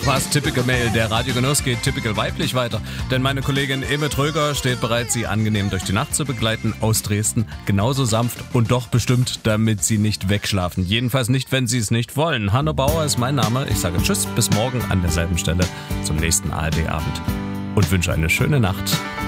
Was Typical Mail, der Radiogenuss geht typical weiblich weiter. Denn meine Kollegin Eve Tröger steht bereit, Sie angenehm durch die Nacht zu begleiten aus Dresden. Genauso sanft und doch bestimmt, damit Sie nicht wegschlafen. Jedenfalls nicht, wenn Sie es nicht wollen. Hanno Bauer ist mein Name. Ich sage Tschüss, bis morgen an derselben Stelle zum nächsten ARD-Abend. Und wünsche eine schöne Nacht.